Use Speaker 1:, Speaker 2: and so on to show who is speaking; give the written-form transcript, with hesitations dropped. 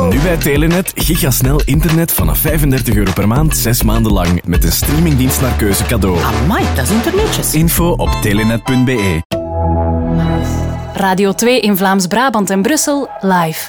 Speaker 1: Nu bij Telenet gigasnel internet vanaf €35 per maand, 6 maanden lang. Met een streamingdienst naar keuze cadeau.
Speaker 2: Amai, dat is internetjes.
Speaker 1: Info op telenet.be.
Speaker 3: Radio 2 in Vlaams-Brabant en Brussel live.